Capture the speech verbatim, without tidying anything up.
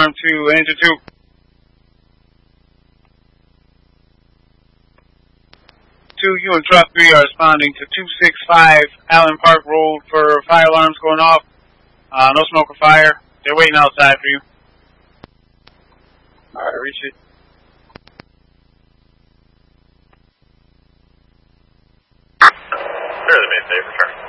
alarm to engine two. Two, you and truck three are responding to two six five Allen Park Road for fire alarms going off. Uh, no smoke or fire. They're waiting outside for you. Alright, reach it. Clear the main safe, return.